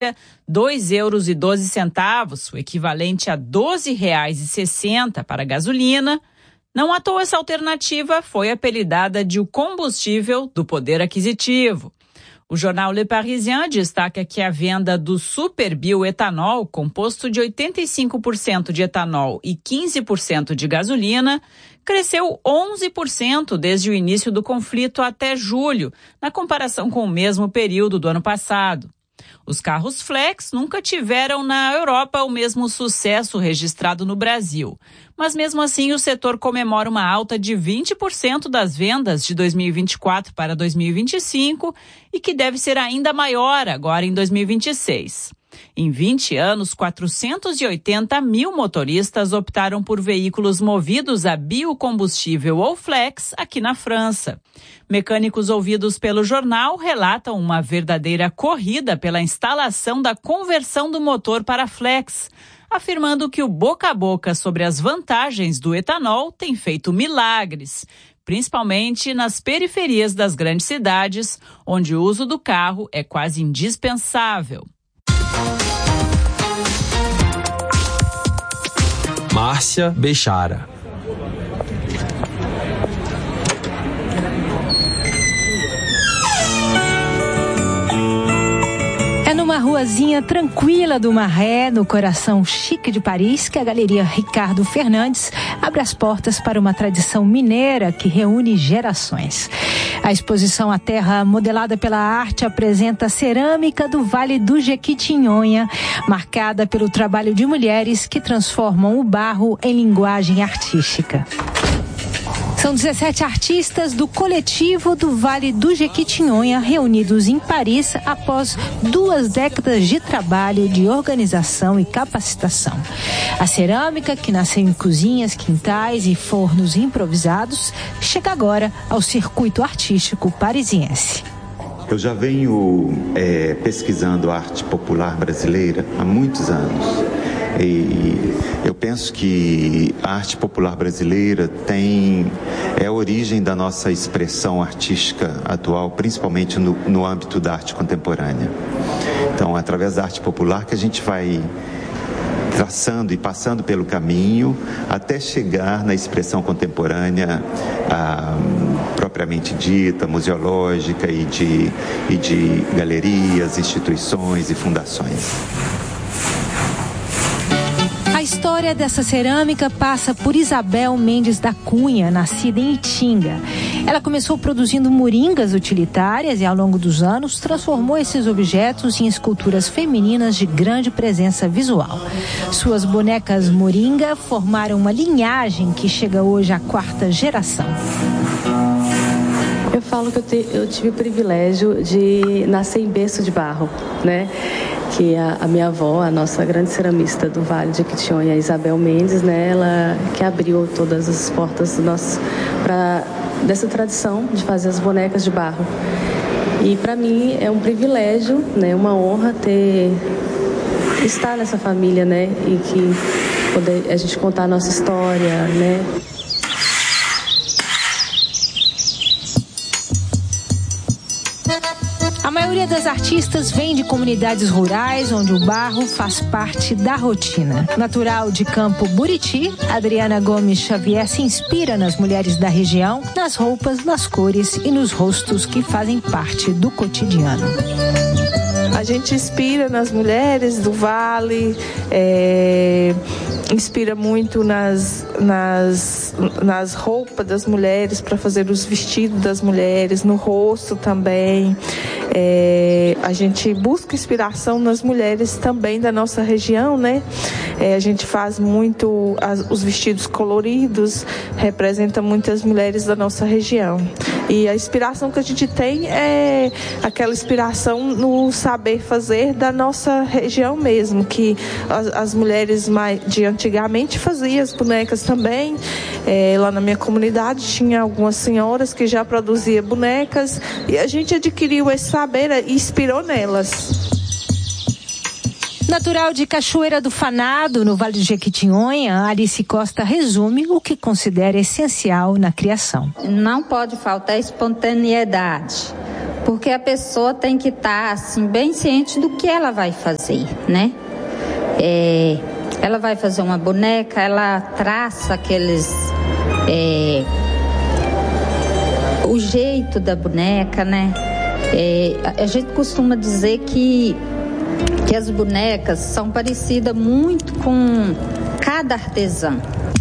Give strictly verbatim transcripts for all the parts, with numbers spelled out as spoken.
dois euros e doze centavos, o equivalente a doze reais e sessenta centavos para a gasolina. Não à toa essa alternativa foi apelidada de o combustível do poder aquisitivo. O jornal Le Parisien destaca que a venda do super bioetanol, composto de oitenta e cinco por cento de etanol e quinze por cento de gasolina, cresceu onze por cento desde o início do conflito até julho, na comparação com o mesmo período do ano passado. Os carros flex nunca tiveram na Europa o mesmo sucesso registrado no Brasil. Mas mesmo assim o setor comemora uma alta de vinte por cento das vendas de dois mil e vinte e quatro para dois mil e vinte e cinco e que deve ser ainda maior agora em dois mil e vinte e seis. Em vinte anos, quatrocentos e oitenta mil motoristas optaram por veículos movidos a biocombustível ou flex aqui na França. Mecânicos ouvidos pelo jornal relatam uma verdadeira corrida pela instalação da conversão do motor para flex, afirmando que o boca a boca sobre as vantagens do etanol tem feito milagres, principalmente nas periferias das grandes cidades, onde o uso do carro é quase indispensável. Márcia Bechara. É numa ruazinha tranquila do Marais, no coração chique de Paris, que a Galeria Ricardo Fernandes abre as portas para uma tradição mineira que reúne gerações. A exposição A Terra Modelada pela Arte apresenta a cerâmica do Vale do Jequitinhonha, marcada pelo trabalho de mulheres que transformam o barro em linguagem artística. São dezessete artistas do coletivo do Vale do Jequitinhonha reunidos em Paris após duas décadas de trabalho de organização e capacitação. A cerâmica, que nasceu em cozinhas, quintais e fornos improvisados, chega agora ao circuito artístico parisiense. Eu já venho é, pesquisando a arte popular brasileira há muitos anos. E eu penso que a arte popular brasileira tem, é a origem da nossa expressão artística atual, principalmente no, no âmbito da arte contemporânea. Então, é através da arte popular que a gente vai traçando e passando pelo caminho até chegar na expressão contemporânea ah, propriamente dita, museológica e de, e de galerias, instituições e fundações. A história dessa cerâmica passa por Isabel Mendes da Cunha, nascida em Itinga. Ela começou produzindo moringas utilitárias e, ao longo dos anos, transformou esses objetos em esculturas femininas de grande presença visual. Suas bonecas moringa formaram uma linhagem que chega hoje à quarta geração. Eu falo que eu, te, eu tive o privilégio de nascer em berço de barro, né? Que a, a minha avó, a nossa grande ceramista do Vale de Jequitinhonha, a Isabel Mendes, né? Ela que abriu todas as portas do nosso, pra, dessa tradição de fazer as bonecas de barro. E para mim é um privilégio, né? Uma honra ter estar nessa família, né? E que poder a gente contar a nossa história, né? A maioria das artistas vem de comunidades rurais, onde o barro faz parte da rotina. Natural de Campo Buriti, Adriana Gomes Xavier se inspira nas mulheres da região, nas roupas, nas cores e nos rostos que fazem parte do cotidiano. A gente inspira nas mulheres do Vale, é, inspira muito nas, nas, nas roupas das mulheres, para fazer os vestidos das mulheres, no rosto também. É, a gente busca inspiração nas mulheres também da nossa região, né? É, a gente faz muito as, os vestidos coloridos, representa muitas mulheres da nossa região. E a inspiração que a gente tem é aquela inspiração no saber fazer da nossa região mesmo, que as, as mulheres mais, de antigamente faziam as bonecas também. É, lá na minha comunidade tinha algumas senhoras que já produziam bonecas e a gente adquiriu esse saber e inspirou nelas. Natural de Cachoeira do Fanado, no Vale do Jequitinhonha, Alice Costa resume o que considera essencial na criação. Não pode faltar espontaneidade. porque a pessoa tem que estar assim, bem ciente do que ela vai fazer, né? É, ela vai fazer uma boneca, ela traça aqueles... É, o jeito da boneca, né? É, a gente costuma dizer que, que as bonecas são parecidas muito com cada artesã.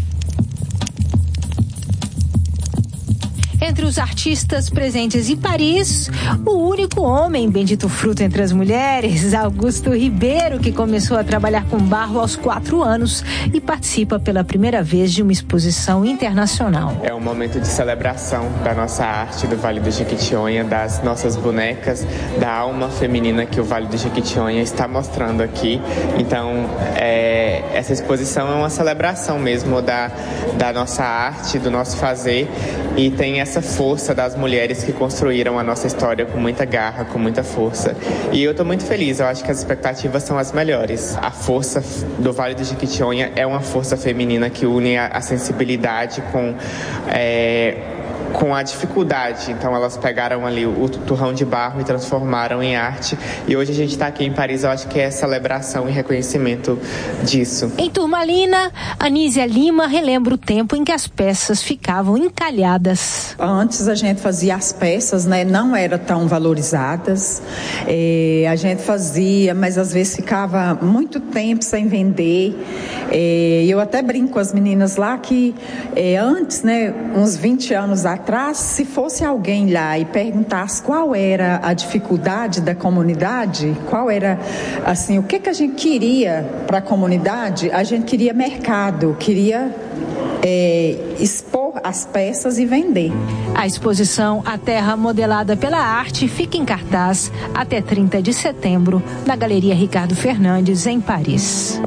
Entre os artistas presentes em Paris, o único homem bendito fruto entre as mulheres, Augusto Ribeiro, que começou a trabalhar com barro aos quatro anos e participa pela primeira vez de uma exposição internacional. É um momento de celebração da nossa arte do Vale do Jequitinhonha, das nossas bonecas, da alma feminina que o Vale do Jequitinhonha está mostrando aqui. Então, é, essa exposição é uma celebração mesmo da, da nossa arte, do nosso fazer, e tem essa essa força das mulheres que construíram a nossa história com muita garra, com muita força. E eu estou muito feliz, eu acho que as expectativas são as melhores. A força do Vale do Jequitinhonha é uma força feminina que une a, a sensibilidade com... É, com a dificuldade. Então elas pegaram ali o turrão de barro e transformaram em arte, e hoje a gente está aqui em Paris, eu acho que é celebração e reconhecimento disso. Em Turmalina, Anísia Lima relembra o tempo em que as peças ficavam encalhadas. Antes a gente fazia as peças, né, não eram tão valorizadas, é, a gente fazia, mas às vezes ficava muito tempo sem vender. É, eu até brinco com as meninas lá que é, antes, né, uns vinte anos atrás, se fosse alguém lá e perguntasse qual era a dificuldade da comunidade, qual era, assim, o que que a gente queria para a comunidade, a gente queria mercado, queria é, expor as peças e vender. A exposição A Terra Modelada pela Arte fica em cartaz até trinta de setembro na Galeria Ricardo Fernandes, em Paris.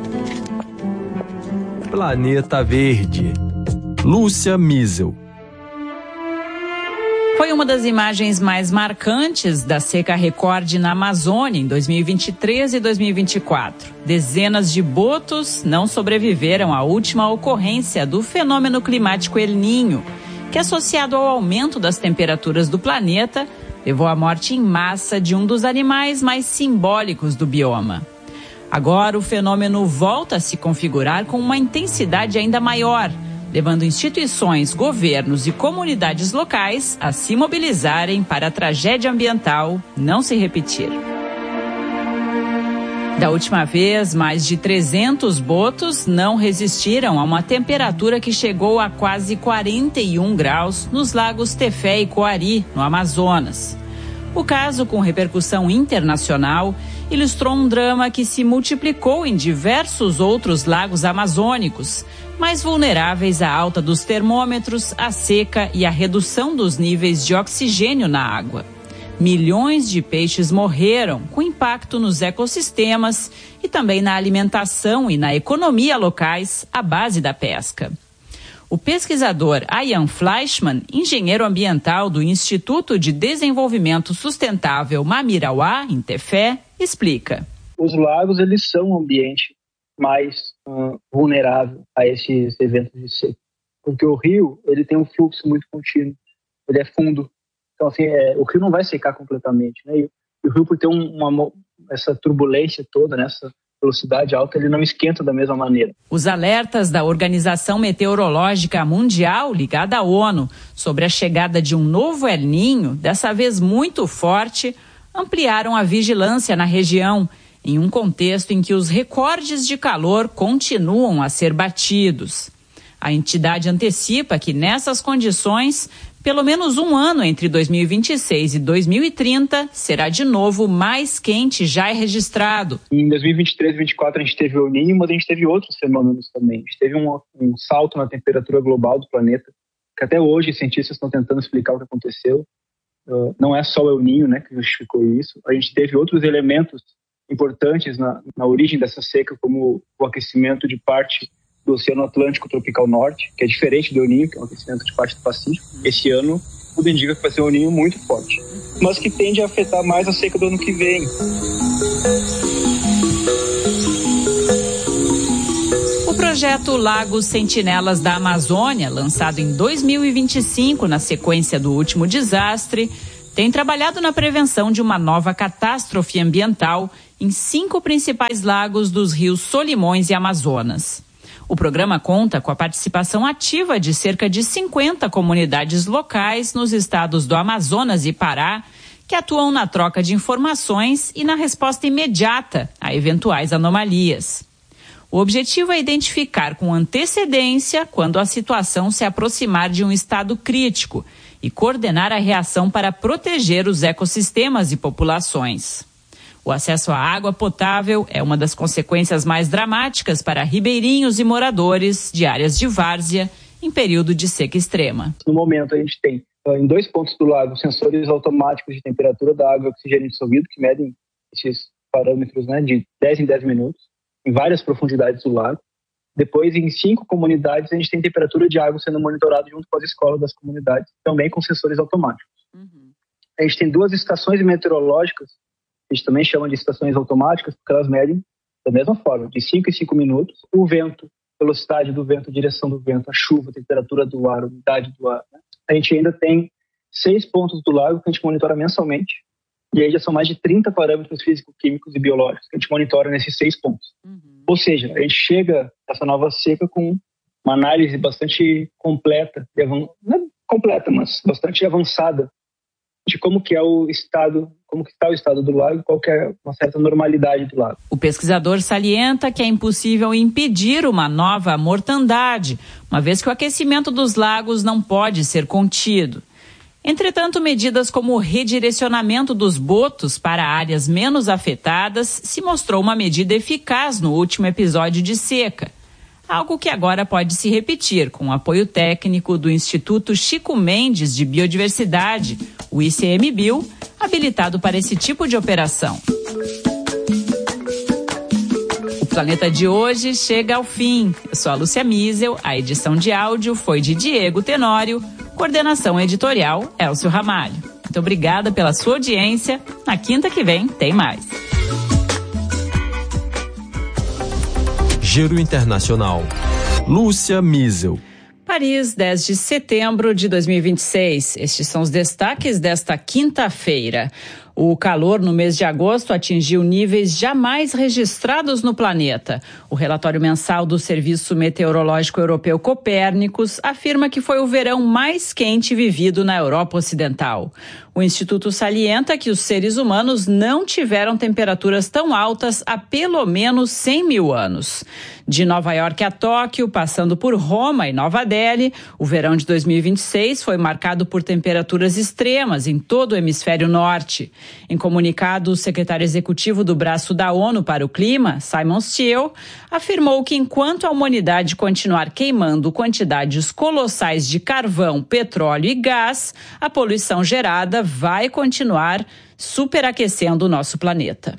Planeta Verde. Lúcia Miesel. Foi uma das imagens mais marcantes da seca recorde na Amazônia em dois mil e vinte e três e dois mil e vinte e quatro. Dezenas de botos não sobreviveram à última ocorrência do fenômeno climático El Niño, que, associado ao aumento das temperaturas do planeta, levou à morte em massa de um dos animais mais simbólicos do bioma. Agora o fenômeno volta a se configurar com uma intensidade ainda maior, levando instituições, governos e comunidades locais a se mobilizarem para a tragédia ambiental não se repetir. Da última vez, mais de trezentos botos não resistiram a uma temperatura que chegou a quase quarenta e um graus nos lagos Tefé e Coari, no Amazonas. O caso, com repercussão internacional, ilustrou um drama que se multiplicou em diversos outros lagos amazônicos, mais vulneráveis à alta dos termômetros, à seca e à redução dos níveis de oxigênio na água. Milhões de peixes morreram, com impacto nos ecossistemas e também na alimentação e na economia locais à base da pesca. O pesquisador Ian Fleischmann, engenheiro ambiental do Instituto de Desenvolvimento Sustentável Mamirauá, em Tefé, explica. Os lagos, eles são um ambiente mais uh, vulnerável a esses eventos de seca, porque o rio, ele tem um fluxo muito contínuo, ele é fundo, então assim, é, o rio não vai secar completamente, né? E, e o rio, por ter um, uma, essa turbulência toda, né? Essa velocidade alta, ele não esquenta da mesma maneira. Os alertas da Organização Meteorológica Mundial, ligada à ONU, sobre a chegada de um novo El Niño, dessa vez muito forte, ampliaram a vigilância na região, em um contexto em que os recordes de calor continuam a ser batidos. A entidade antecipa que, nessas condições, pelo menos um ano entre dois mil e vinte e seis e dois mil e trinta será de novo mais quente já registrado. Em dois mil e vinte e três e dois mil e vinte e quatro a gente teve o El Niño, mas a gente teve outros fenômenos também. A gente teve um, um salto na temperatura global do planeta, que até hoje os cientistas estão tentando explicar o que aconteceu. Uh, não é só o El Niño, né, que justificou isso. A gente teve outros elementos importantes na, na origem dessa seca, como o aquecimento de parte do Oceano Atlântico Tropical Norte, que é diferente do El Niño, que é um aquecimento de parte do Pacífico. Esse ano, tudo indica que vai ser um El Niño muito forte, mas que tende a afetar mais a seca do ano que vem. O projeto Lagos Sentinelas da Amazônia, lançado em dois mil e vinte e cinco na sequência do último desastre, tem trabalhado na prevenção de uma nova catástrofe ambiental em cinco principais lagos dos rios Solimões e Amazonas. O programa conta com a participação ativa de cerca de cinquenta comunidades locais nos estados do Amazonas e Pará, que atuam na troca de informações e na resposta imediata a eventuais anomalias. O objetivo é identificar com antecedência quando a situação se aproximar de um estado crítico e coordenar a reação para proteger os ecossistemas e populações. O acesso à água potável é uma das consequências mais dramáticas para ribeirinhos e moradores de áreas de várzea em período de seca extrema. No momento, a gente tem em dois pontos do lago sensores automáticos de temperatura da água e oxigênio dissolvido que medem esses parâmetros, né, de dez em dez minutos em várias profundidades do lago. Depois, em cinco comunidades, a gente tem temperatura de água sendo monitorada junto com as escolas das comunidades, também com sensores automáticos. Uhum. A gente tem duas estações meteorológicas, a gente também chama de estações automáticas, porque elas medem da mesma forma, de cinco em cinco minutos, o vento, velocidade do vento, direção do vento, a chuva, a temperatura do ar, a umidade do ar. Né? A gente ainda tem seis pontos do lago que a gente monitora mensalmente, e aí já são mais de trinta parâmetros físico-químicos e biológicos que a gente monitora nesses seis pontos. Uhum. Ou seja, a gente chega a essa nova seca com uma análise bastante completa, não é completa, mas bastante avançada, de como que é o estado, como que está o estado do lago e qual que é uma certa normalidade do lago. O pesquisador salienta que é impossível impedir uma nova mortandade, uma vez que o aquecimento dos lagos não pode ser contido. Entretanto, medidas como o redirecionamento dos botos para áreas menos afetadas se mostrou uma medida eficaz no último episódio de seca. Algo que agora pode se repetir com o apoio técnico do Instituto Chico Mendes de Biodiversidade, o I C M B I O, habilitado para esse tipo de operação. O Planeta de hoje chega ao fim. Eu sou a Lúcia Miesel, a edição de áudio foi de Diego Tenório, coordenação editorial Elcio Ramalho. Muito obrigada pela sua audiência. Na quinta que vem tem mais. Giro Internacional. Lúcia Miesel. Paris, dez de setembro de dois mil e vinte e seis. Estes são os destaques desta quinta-feira. O calor no mês de agosto atingiu níveis jamais registrados no planeta. O relatório mensal do Serviço Meteorológico Europeu Copérnicos afirma que foi o verão mais quente vivido na Europa Ocidental. O Instituto salienta que os seres humanos não tiveram temperaturas tão altas há pelo menos cem mil anos. De Nova York a Tóquio, passando por Roma e Nova Delhi, o verão de dois mil e vinte e seis foi marcado por temperaturas extremas em todo o hemisfério norte. Em comunicado, o secretário executivo do Braço da ONU para o Clima, Simon Stiell, afirmou que enquanto a humanidade continuar queimando quantidades colossais de carvão, petróleo e gás, a poluição gerada vai continuar superaquecendo o nosso planeta.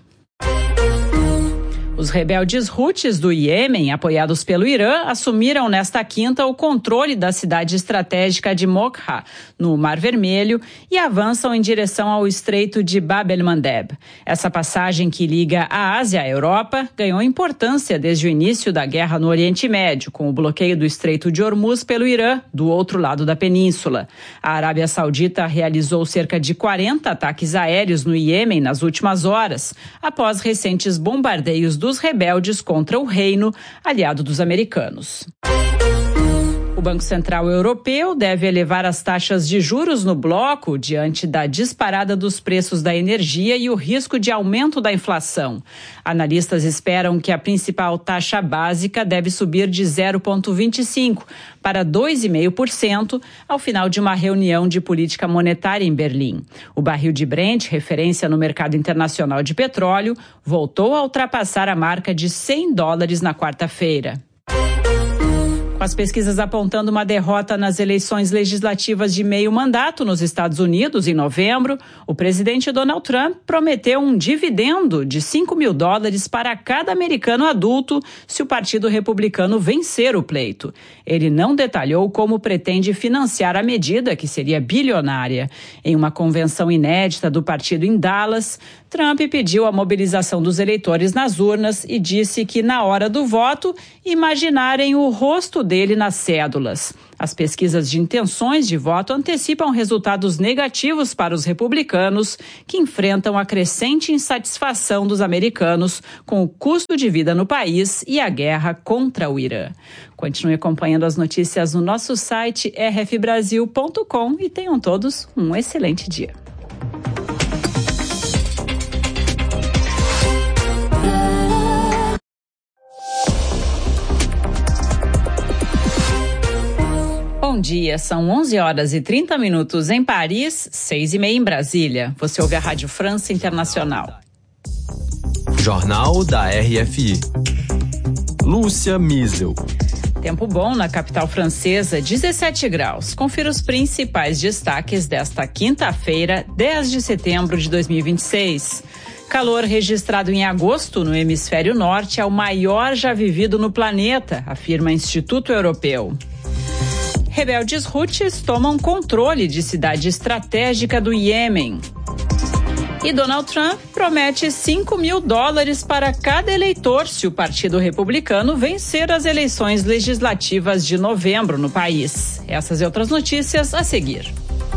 Os rebeldes Houthis do Iêmen, apoiados pelo Irã, assumiram nesta quinta o controle da cidade estratégica de Mokha, no Mar Vermelho, e avançam em direção ao Estreito de Bab el-Mandeb. Essa passagem que liga a Ásia à Europa ganhou importância desde o início da guerra no Oriente Médio, com o bloqueio do Estreito de Hormuz pelo Irã, do outro lado da península. A Arábia Saudita realizou cerca de quarenta ataques aéreos no Iêmen nas últimas horas, após recentes bombardeios dos rebeldes contra o reino, aliado dos americanos. O Banco Central Europeu deve elevar as taxas de juros no bloco diante da disparada dos preços da energia e o risco de aumento da inflação. Analistas esperam que a principal taxa básica deve subir de zero vírgula vinte e cinco para dois vírgula cinco por cento ao final de uma reunião de política monetária em Berlim. O barril de Brent, referência no mercado internacional de petróleo, voltou a ultrapassar a marca de cem dólares na quarta-feira. Com as pesquisas apontando uma derrota nas eleições legislativas de meio mandato nos Estados Unidos em novembro, o presidente Donald Trump prometeu um dividendo de cinco mil dólares para cada americano adulto se o Partido Republicano vencer o pleito. Ele não detalhou como pretende financiar a medida, que seria bilionária. Em uma convenção inédita do partido em Dallas, Trump pediu a mobilização dos eleitores nas urnas e disse que, na hora do voto, imaginarem o rosto dele dele nas cédulas. As pesquisas de intenções de voto antecipam resultados negativos para os republicanos, que enfrentam a crescente insatisfação dos americanos com o custo de vida no país e a guerra contra o Irã. Continue acompanhando as notícias no nosso site r f brasil ponto com e tenham todos um excelente dia. Bom dia, são onze horas e trinta minutos em Paris, seis e meia em Brasília. Você ouve a Rádio França Internacional. Jornal da R F I. Lúcia Miesel. Tempo bom na capital francesa, dezessete graus. Confira os principais destaques desta quinta-feira, dez de setembro de dois mil e vinte e seis. Calor registrado em agosto no hemisfério norte é o maior já vivido no planeta, afirma Instituto Europeu. Rebeldes Houthis tomam controle de cidade estratégica do Iêmen. E Donald Trump promete cinco mil dólares para cada eleitor se o Partido Republicano vencer as eleições legislativas de novembro no país. Essas e outras notícias a seguir.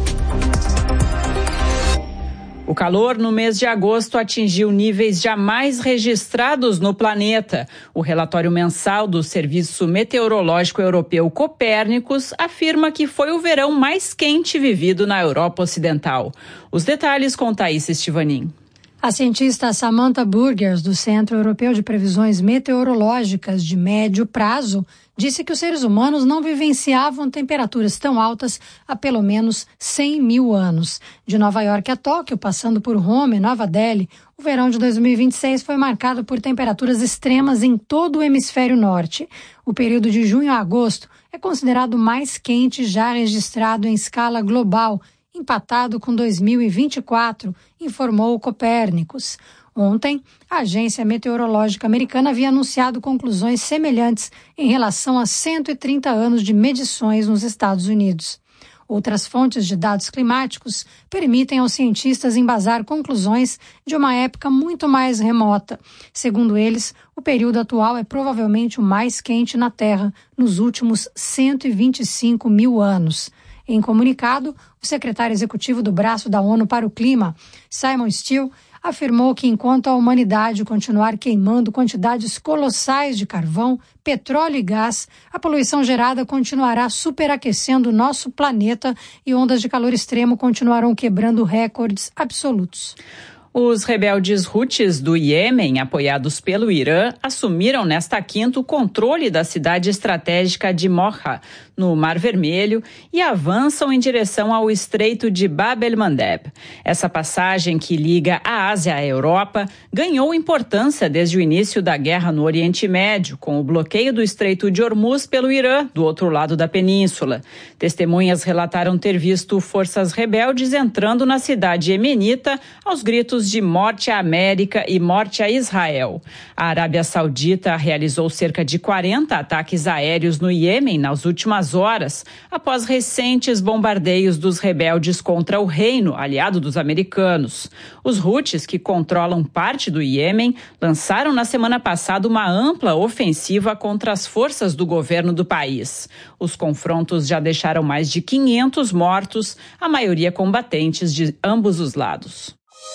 O calor no mês de agosto atingiu níveis jamais registrados no planeta. O relatório mensal do Serviço Meteorológico Europeu Copérnicos afirma que foi o verão mais quente vivido na Europa Ocidental. Os detalhes com Thaís Estivanin. A cientista Samantha Burgers, do Centro Europeu de Previsões Meteorológicas de Médio Prazo, disse que os seres humanos não vivenciavam temperaturas tão altas há pelo menos cem mil anos. De Nova York a Tóquio, passando por Roma e Nova Delhi, o verão de dois mil e vinte e seis foi marcado por temperaturas extremas em todo o hemisfério norte. O período de junho a agosto é considerado o mais quente já registrado em escala global, empatado com dois mil e vinte e quatro, informou o Copérnicos. Ontem, a Agência Meteorológica Americana havia anunciado conclusões semelhantes em relação a cento e trinta anos de medições nos Estados Unidos. Outras fontes de dados climáticos permitem aos cientistas embasar conclusões de uma época muito mais remota. Segundo eles, o período atual é provavelmente o mais quente na Terra nos últimos cento e vinte e cinco mil anos. Em comunicado, o secretário executivo do Braço da ONU para o Clima, Simon Still, afirmou que enquanto a humanidade continuar queimando quantidades colossais de carvão, petróleo e gás, a poluição gerada continuará superaquecendo o nosso planeta e ondas de calor extremo continuarão quebrando recordes absolutos. Os rebeldes Houthis do Iêmen, apoiados pelo Irã, assumiram nesta quinta o controle da cidade estratégica de Mocha, no Mar Vermelho, e avançam em direção ao Estreito de Bab el-Mandeb. Essa passagem que liga a Ásia à Europa ganhou importância desde o início da guerra no Oriente Médio, com o bloqueio do Estreito de Hormuz pelo Irã, do outro lado da península. Testemunhas relataram ter visto forças rebeldes entrando na cidade iemenita aos gritos de morte à América e morte a Israel. A Arábia Saudita realizou cerca de quarenta ataques aéreos no Iêmen nas últimas horas, após recentes bombardeios dos rebeldes contra o Reino, aliado dos americanos. Os Houthis, que controlam parte do Iêmen, lançaram na semana passada uma ampla ofensiva contra as forças do governo do país. Os confrontos já deixaram mais de quinhentos mortos, a maioria combatentes de ambos os lados.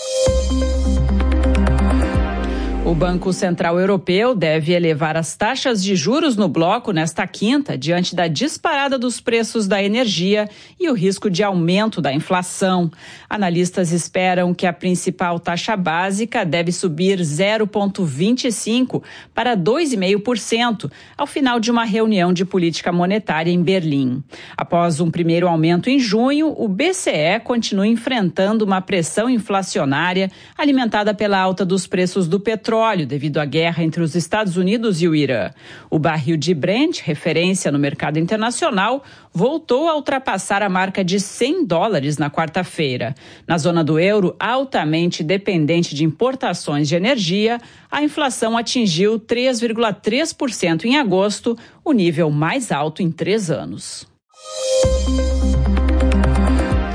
O Banco Central Europeu deve elevar as taxas de juros no bloco nesta quinta, diante da disparada dos preços da energia e o risco de aumento da inflação. Analistas esperam que a principal taxa básica deve subir zero vírgula vinte e cinco por cento para dois vírgula cinco por cento ao final de uma reunião de política monetária em Berlim. Após um primeiro aumento em junho, o B C E continua enfrentando uma pressão inflacionária alimentada pela alta dos preços do petróleo, devido à guerra entre os Estados Unidos e o Irã. O barril de Brent, referência no mercado internacional, voltou a ultrapassar a marca de cem dólares na quarta-feira. Na zona do euro, altamente dependente de importações de energia, a inflação atingiu três vírgula três por cento em agosto, o nível mais alto em três anos.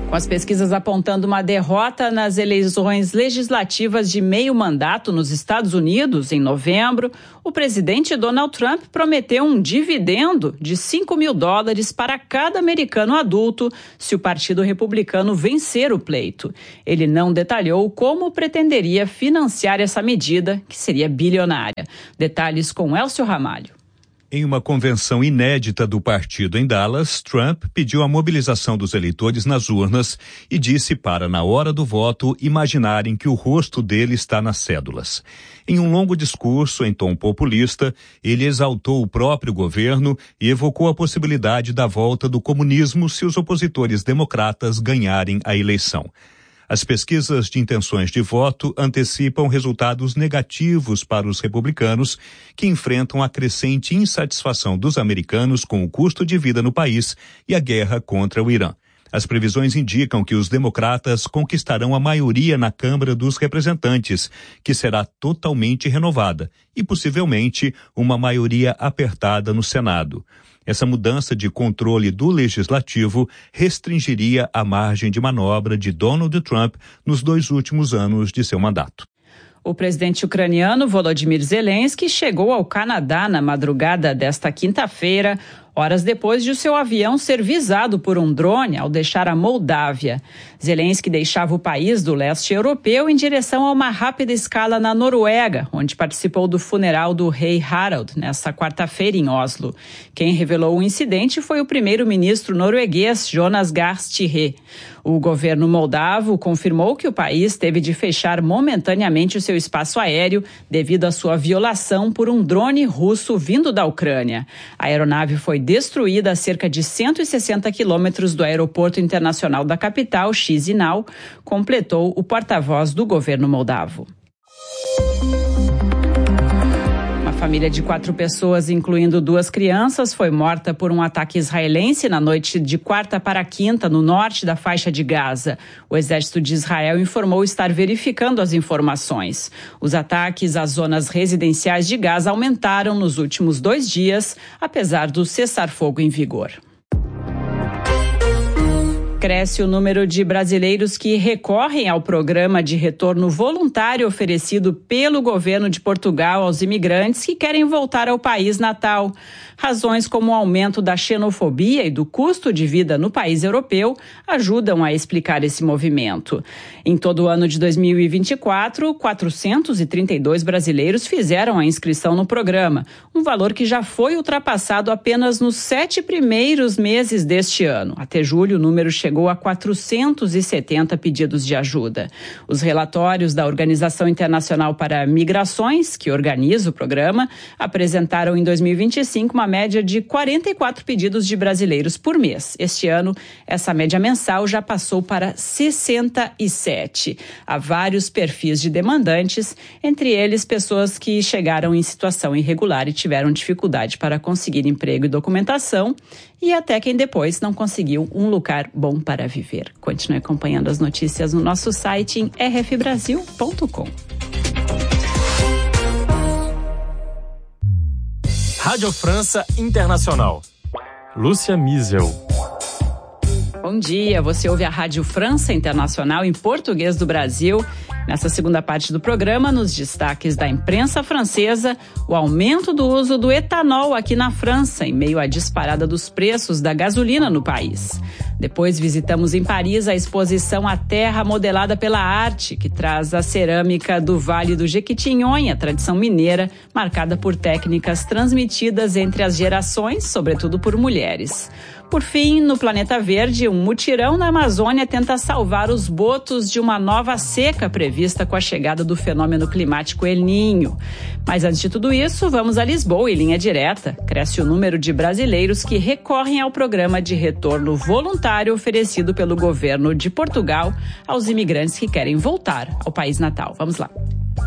Com as pesquisas apontando uma derrota nas eleições legislativas de meio mandato nos Estados Unidos, em novembro, o presidente Donald Trump prometeu um dividendo de cinco mil dólares para cada americano adulto se o Partido Republicano vencer o pleito. Ele não detalhou como pretenderia financiar essa medida, que seria bilionária. Detalhes com Elcio Ramalho. Em uma convenção inédita do partido em Dallas, Trump pediu a mobilização dos eleitores nas urnas e disse para, na hora do voto, imaginarem que o rosto dele está nas cédulas. Em um longo discurso em tom populista, ele exaltou o próprio governo e evocou a possibilidade da volta do comunismo se os opositores democratas ganharem a eleição. As pesquisas de intenções de voto antecipam resultados negativos para os republicanos, que enfrentam a crescente insatisfação dos americanos com o custo de vida no país e a guerra contra o Irã. As previsões indicam que os democratas conquistarão a maioria na Câmara dos Representantes, que será totalmente renovada, e possivelmente uma maioria apertada no Senado. Essa mudança de controle do legislativo restringiria a margem de manobra de Donald Trump nos dois últimos anos de seu mandato. O presidente ucraniano Volodymyr Zelensky chegou ao Canadá na madrugada desta quinta-feira, horas depois de o seu avião ser visado por um drone ao deixar a Moldávia. Zelensky deixava o país do leste europeu em direção a uma rápida escala na Noruega, onde participou do funeral do rei Harald nesta quarta-feira em Oslo. Quem revelou o incidente foi o primeiro-ministro norueguês Jonas Gahr Støre. O governo moldavo confirmou que o país teve de fechar momentaneamente o seu espaço aéreo devido à sua violação por um drone russo vindo da Ucrânia. A aeronave foi destruída a cerca de cento e sessenta quilômetros do aeroporto internacional da capital, Chisinau, completou o porta-voz do governo moldavo. Uma família de quatro pessoas, incluindo duas crianças, foi morta por um ataque israelense na noite de quarta para quinta, no norte da faixa de Gaza. O exército de Israel informou estar verificando as informações. Os ataques às zonas residenciais de Gaza aumentaram nos últimos dois dias, apesar do cessar-fogo em vigor. Cresce o número de brasileiros que recorrem ao programa de retorno voluntário oferecido pelo governo de Portugal aos imigrantes que querem voltar ao país natal. Razões como o aumento da xenofobia e do custo de vida no país europeu ajudam a explicar esse movimento. Em todo o ano de dois mil e vinte e quatro, quatrocentos e trinta e dois brasileiros fizeram a inscrição no programa, um valor que já foi ultrapassado apenas nos sete primeiros meses deste ano. Até julho, o número chegou a quatrocentos e setenta pedidos de ajuda. Os relatórios da Organização Internacional para Migrações, que organiza o programa, apresentaram em dois mil e vinte e cinco uma média de quarenta e quatro pedidos de brasileiros por mês. Este ano, essa média mensal já passou para sessenta e sete. Há vários perfis de demandantes, entre eles pessoas que chegaram em situação irregular e tiveram dificuldade para conseguir emprego e documentação, e até quem depois não conseguiu um lugar bom para viver. Continue acompanhando as notícias no nosso site em r f brasil ponto com. Rádio França Internacional. Lúcia Miesel. Bom dia, você ouve a Rádio França Internacional em português do Brasil. Nessa segunda parte do programa, nos destaques da imprensa francesa, o aumento do uso do etanol aqui na França, em meio à disparada dos preços da gasolina no país. Depois visitamos em Paris a exposição A Terra Modelada pela Arte, que traz a cerâmica do Vale do Jequitinhonha, tradição mineira, marcada por técnicas transmitidas entre as gerações, sobretudo por mulheres. Por fim, no Planeta Verde, um mutirão na Amazônia tenta salvar os botos de uma nova seca prevista com a chegada do fenômeno climático El Niño. Mas antes de tudo isso, vamos a Lisboa em linha direta. Cresce o número de brasileiros que recorrem ao programa de retorno voluntário oferecido pelo governo de Portugal aos imigrantes que querem voltar ao país natal. Vamos lá.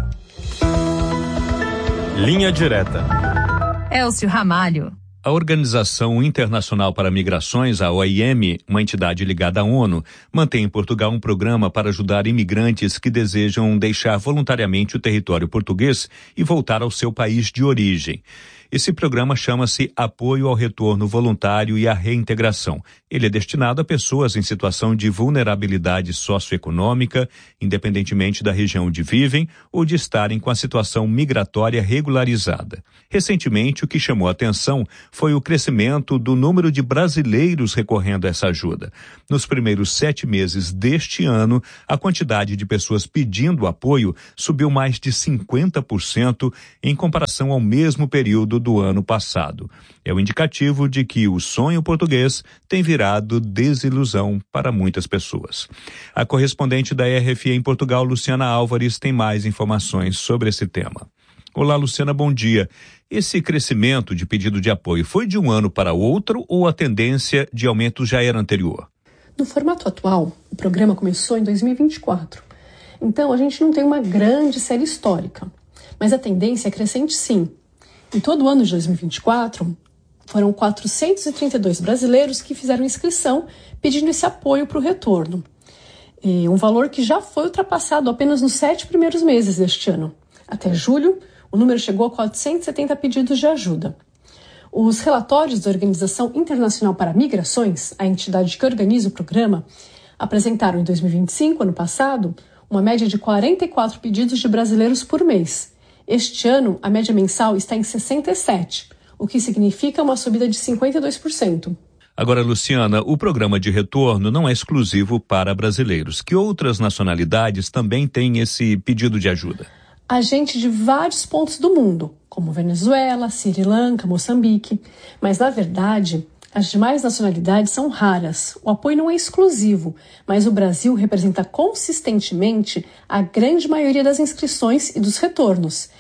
Linha direta. Elcio Ramalho. A Organização Internacional para Migrações, a O I M, uma entidade ligada à ONU, mantém em Portugal um programa para ajudar imigrantes que desejam deixar voluntariamente o território português e voltar ao seu país de origem. Esse programa chama-se Apoio ao Retorno Voluntário e à Reintegração. Ele é destinado a pessoas em situação de vulnerabilidade socioeconômica, independentemente da região onde vivem ou de estarem com a situação migratória regularizada. Recentemente, o que chamou a atenção foi o crescimento do número de brasileiros recorrendo a essa ajuda. Nos primeiros sete meses deste ano, a quantidade de pessoas pedindo apoio subiu mais de cinquenta por cento em comparação ao mesmo período do ano passado. É o indicativo de que o sonho português tem virado desilusão para muitas pessoas. A correspondente da R F I em Portugal, Luciana Álvares, tem mais informações sobre esse tema. Olá, Luciana, bom dia. Esse crescimento de pedido de apoio foi de um ano para outro ou a tendência de aumento já era anterior? No formato atual, o programa começou em dois mil e vinte e quatro. Então, a gente não tem uma grande série histórica, mas a tendência é crescente sim. Em todo o ano de dois mil e vinte e quatro, foram quatrocentos e trinta e dois brasileiros que fizeram inscrição pedindo esse apoio para o retorno. E um valor que já foi ultrapassado apenas nos sete primeiros meses deste ano. Até julho, o número chegou a quatrocentos e setenta pedidos de ajuda. Os relatórios da Organização Internacional para Migrações, a entidade que organiza o programa, apresentaram em dois mil e vinte e cinco, ano passado, uma média de quarenta e quatro pedidos de brasileiros por mês. Este ano, a média mensal está em sessenta e sete, o que significa uma subida de cinquenta e dois por cento. Agora, Luciana, o programa de retorno não é exclusivo para brasileiros. Que outras nacionalidades também têm esse pedido de ajuda? Há gente de vários pontos do mundo, como Venezuela, Sri Lanka, Moçambique. Mas, na verdade, as demais nacionalidades são raras. O apoio não é exclusivo, mas o Brasil representa consistentemente a grande maioria das inscrições e dos retornos.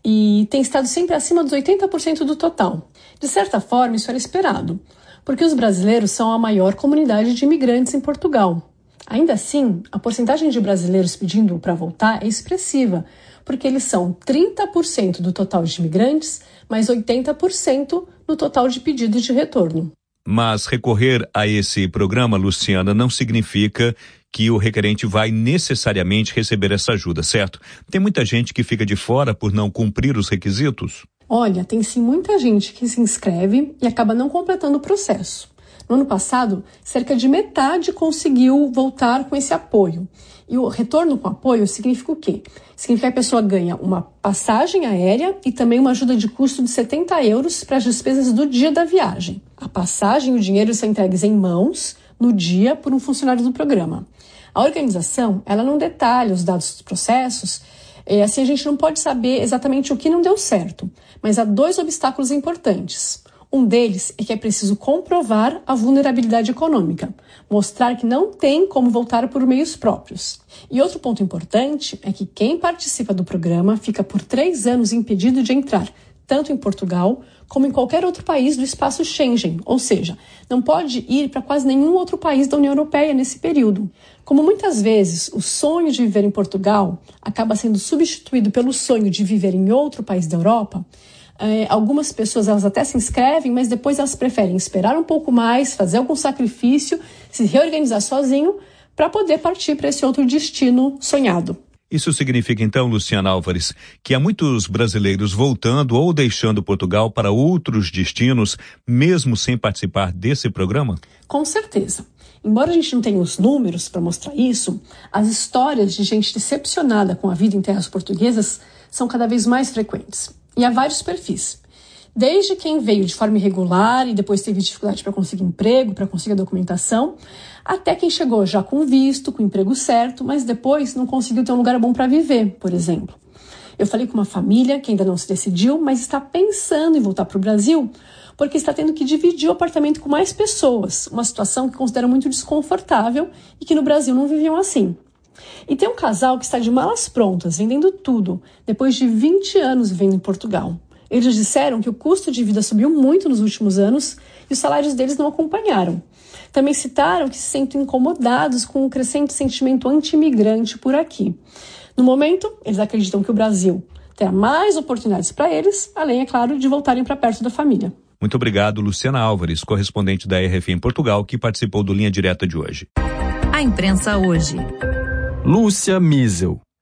E tem estado sempre acima dos oitenta por cento do total. De certa forma, isso era esperado, porque os brasileiros são a maior comunidade de imigrantes em Portugal. Ainda assim, a porcentagem de brasileiros pedindo para voltar é expressiva, porque eles são trinta por cento do total de imigrantes, mais oitenta por cento no total de pedidos de retorno. Mas recorrer a esse programa, Luciana, não significa que o requerente vai necessariamente receber essa ajuda, certo? Tem muita gente que fica de fora por não cumprir os requisitos? Olha, tem sim muita gente que se inscreve e acaba não completando o processo. No ano passado, cerca de metade conseguiu voltar com esse apoio. E o retorno com apoio significa o quê? Significa que a pessoa ganha uma passagem aérea e também uma ajuda de custo de setenta euros para as despesas do dia da viagem. A passagem e o dinheiro são entregues em mãos no dia por um funcionário do programa. A organização, ela não detalha os dados dos processos, e assim a gente não pode saber exatamente o que não deu certo. Mas há dois obstáculos importantes. Um deles é que é preciso comprovar a vulnerabilidade econômica, mostrar que não tem como voltar por meios próprios. E outro ponto importante é que quem participa do programa fica por três anos impedido de entrar, tanto em Portugal como em qualquer outro país do espaço Schengen, ou seja, não pode ir para quase nenhum outro país da União Europeia nesse período. Como muitas vezes o sonho de viver em Portugal acaba sendo substituído pelo sonho de viver em outro país da Europa, É, algumas pessoas elas até se inscrevem, mas depois elas preferem esperar um pouco mais, fazer algum sacrifício, se reorganizar sozinho para poder partir para esse outro destino sonhado. Isso significa então, Luciana Álvares, que há muitos brasileiros voltando ou deixando Portugal para outros destinos, mesmo sem participar desse programa? Com certeza. Embora a gente não tenha os números para mostrar isso, as histórias de gente decepcionada com a vida em terras portuguesas são cada vez mais frequentes. E há vários perfis. Desde quem veio de forma irregular e depois teve dificuldade para conseguir emprego, para conseguir a documentação, até quem chegou já com visto, com o emprego certo, mas depois não conseguiu ter um lugar bom para viver, por exemplo. Eu falei com uma família que ainda não se decidiu, mas está pensando em voltar para o Brasil, porque está tendo que dividir o apartamento com mais pessoas, uma situação que considera muito desconfortável e que no Brasil não viviam assim. E tem um casal que está de malas prontas, vendendo tudo, depois de vinte anos vivendo em Portugal. Eles disseram que o custo de vida subiu muito nos últimos anos e os salários deles não acompanharam. Também citaram que se sentem incomodados com o crescente sentimento anti-imigrante por aqui. No momento, eles acreditam que o Brasil terá mais oportunidades para eles, além, é claro, de voltarem para perto da família. Muito obrigado, Luciana Álvares, correspondente da R F I em Portugal, que participou do Linha Direta de hoje. A imprensa hoje. Lúcia Miesel.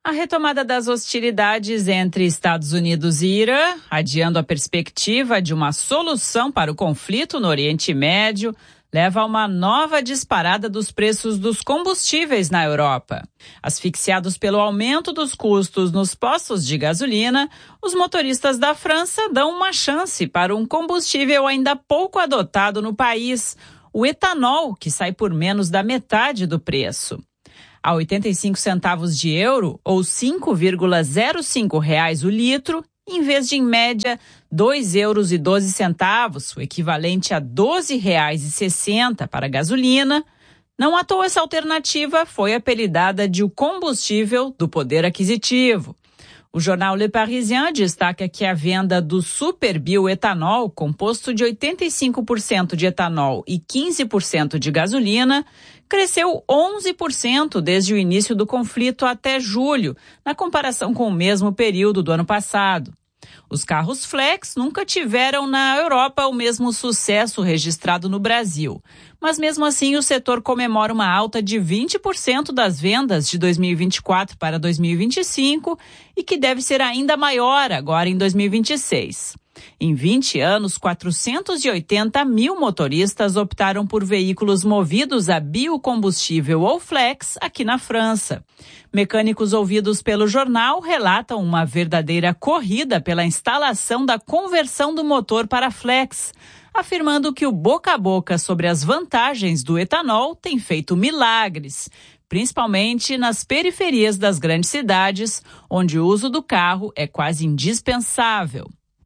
A retomada das hostilidades entre Estados Unidos e Irã, adiando a perspectiva de uma solução para o conflito no Oriente Médio, leva a uma nova disparada dos preços dos combustíveis na Europa. Asfixiados pelo aumento dos custos nos postos de gasolina, os motoristas da França dão uma chance para um combustível ainda pouco adotado no país, o etanol, que sai por menos da metade do preço. A oitenta e cinco centavos de euro, ou cinco vírgula zero cinco reais o litro, em vez de, em média, dois euros e doze centavos, o equivalente a doze reais e sessenta para a gasolina. Não à toa essa alternativa foi apelidada de o combustível do poder aquisitivo. O jornal Le Parisien destaca que a venda do superbioetanol, composto de oitenta e cinco por cento de etanol e quinze por cento de gasolina, cresceu onze por cento desde o início do conflito até julho, na comparação com o mesmo período do ano passado. Os carros flex nunca tiveram na Europa o mesmo sucesso registrado no Brasil. Mas mesmo assim o setor comemora uma alta de vinte por cento das vendas de dois mil e vinte e quatro para dois mil e vinte e cinco e que deve ser ainda maior agora em dois mil e vinte e seis. Em vinte anos, quatrocentos e oitenta mil motoristas optaram por veículos movidos a biocombustível ou flex aqui na França. Mecânicos ouvidos pelo jornal relatam uma verdadeira corrida pela instalação da conversão do motor para flex, afirmando que o boca a boca sobre as vantagens do etanol tem feito milagres, principalmente nas periferias das grandes cidades, onde o uso do carro é quase indispensável.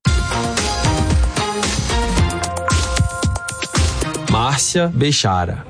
Márcia Bechara.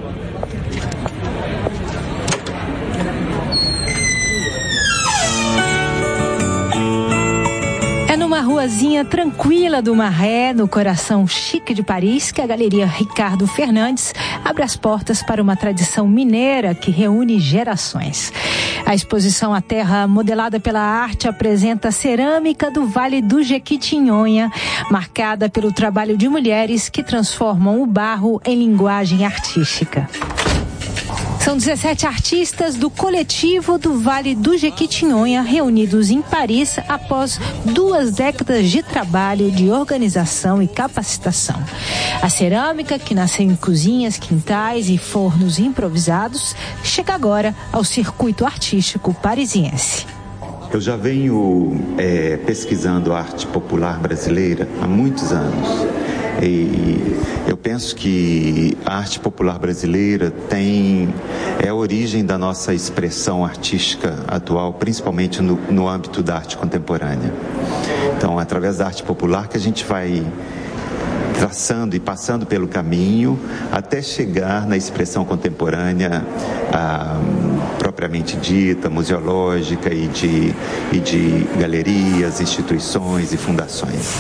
É numa ruazinha tranquila do Marais, no coração chique de Paris, que a Galeria Ricardo Fernandes abre as portas para uma tradição mineira que reúne gerações. A exposição A Terra Modelada pela Arte apresenta a cerâmica do Vale do Jequitinhonha, marcada pelo trabalho de mulheres que transformam o barro em linguagem artística. São dezessete artistas do coletivo do Vale do Jequitinhonha reunidos em Paris após duas décadas de trabalho de organização e capacitação. A cerâmica, que nasceu em cozinhas, quintais e fornos improvisados, chega agora ao circuito artístico parisiense. Eu já venho é, pesquisando a arte popular brasileira há muitos anos. E eu penso que a arte popular brasileira tem, é a origem da nossa expressão artística atual, principalmente no, no âmbito da arte contemporânea. Então, através da arte popular que a gente vai traçando e passando pelo caminho até chegar na expressão contemporânea ah, propriamente dita, museológica e de, e de galerias, instituições e fundações.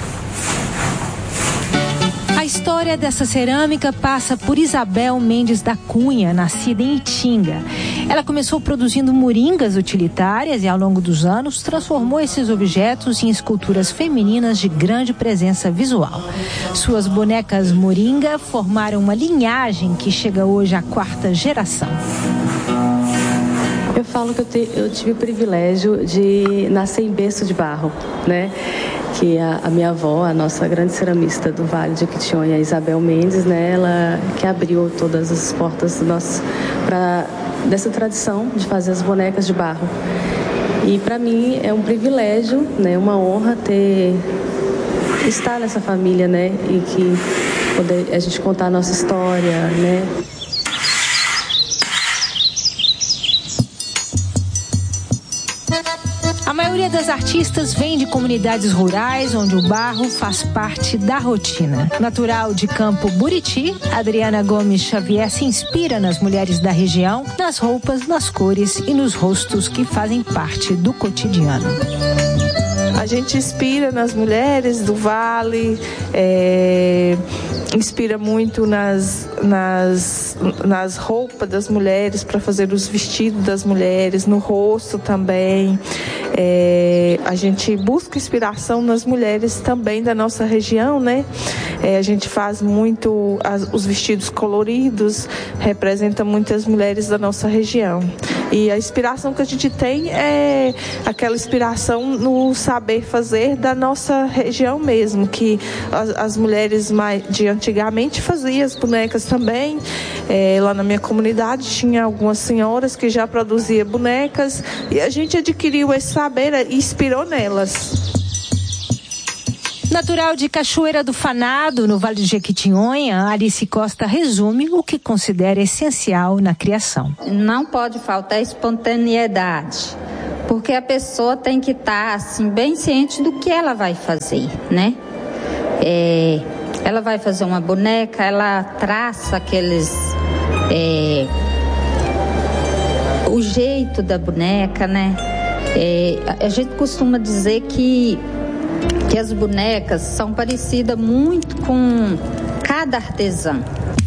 A história dessa cerâmica passa por Isabel Mendes da Cunha, nascida em Itinga. Ela começou produzindo moringas utilitárias e, ao longo dos anos, transformou esses objetos em esculturas femininas de grande presença visual. Suas bonecas moringa formaram uma linhagem que chega hoje à quarta geração. Eu falo que eu, te, eu tive o privilégio de nascer em berço de barro, né? Que a, a minha avó, a nossa grande ceramista do Vale de Jequitinhonha, a Isabel Mendes, né? Ela que abriu todas as portas do nosso, pra, dessa tradição de fazer as bonecas de barro. E para mim é um privilégio, né? Uma honra ter estar nessa família, né? E que poder a gente contar a nossa história, né? A maioria das artistas vem de comunidades rurais, onde o barro faz parte da rotina. Natural de Campo Buriti, Adriana Gomes Xavier se inspira nas mulheres da região, nas roupas, nas cores e nos rostos que fazem parte do cotidiano. A gente inspira nas mulheres do Vale, é, inspira muito nas, nas, nas roupas das mulheres para fazer os vestidos das mulheres, no rosto também. É, a gente busca inspiração nas mulheres também da nossa região, né? É, a gente faz muito as, os vestidos coloridos, representa muitas mulheres da nossa região. E a inspiração que a gente tem é aquela inspiração no saber fazer da nossa região mesmo, que as, as mulheres mais de antigamente faziam as bonecas também. É, lá na minha comunidade tinha algumas senhoras que já produziam bonecas e a gente adquiriu esse saber e inspirou nelas. Natural de Cachoeira do Fanado, no Vale do Jequitinhonha, Alice Costa resume o que considera essencial na criação. Não pode faltar espontaneidade, porque a pessoa tem que estar assim, bem ciente do que ela vai fazer, né? É, ela vai fazer uma boneca, ela traça aqueles... É, o jeito da boneca, né? É, a gente costuma dizer que que as bonecas são parecidas muito com cada artesão.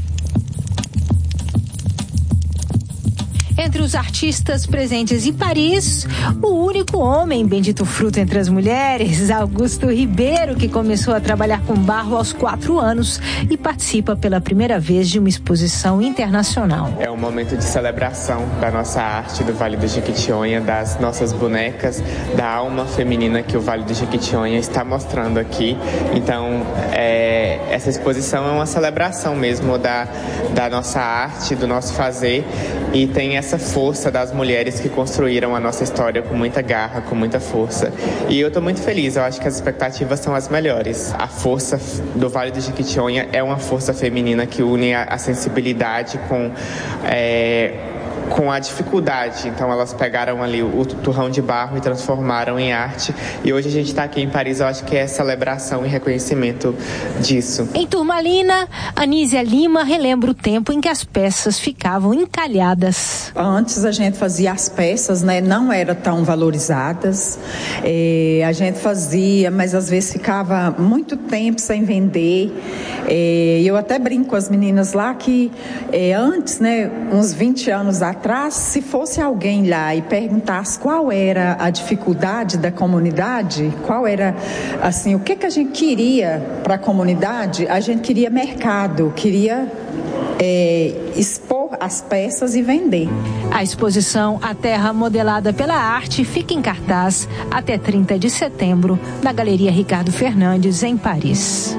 Entre os artistas presentes em Paris, o único homem bendito fruto entre as mulheres, Augusto Ribeiro, que começou a trabalhar com barro aos quatro anos e participa pela primeira vez de uma exposição internacional. É um momento de celebração da nossa arte do Vale do Jequitinhonha, das nossas bonecas, da alma feminina que o Vale do Jequitinhonha está mostrando aqui. Então, é, essa exposição é uma celebração mesmo da, da nossa arte, do nosso fazer, e tem essa força das mulheres que construíram a nossa história com muita garra, com muita força. E eu estou muito feliz, eu acho que as expectativas são as melhores. A força do Vale do Jequitinhonha é uma força feminina que une a, a sensibilidade com... É, com a dificuldade. Então elas pegaram ali o turrão de barro e transformaram em arte. E hoje a gente está aqui em Paris, eu acho que é celebração e reconhecimento disso. Em Turmalina, Anísia Lima relembra o tempo em que as peças ficavam encalhadas. Antes a gente fazia as peças, né? Não eram tão valorizadas. É, a gente fazia, mas às vezes ficava muito tempo sem vender. É, eu até brinco com as meninas lá que é, antes, né, uns vinte anos atrás, atrás, se fosse alguém lá e perguntasse qual era a dificuldade da comunidade, qual era, assim, o que que a gente queria para a comunidade, a gente queria mercado, queria é, expor as peças e vender. A exposição A Terra Modelada pela Arte fica em cartaz até trinta de setembro na Galeria Ricardo Fernandes, em Paris.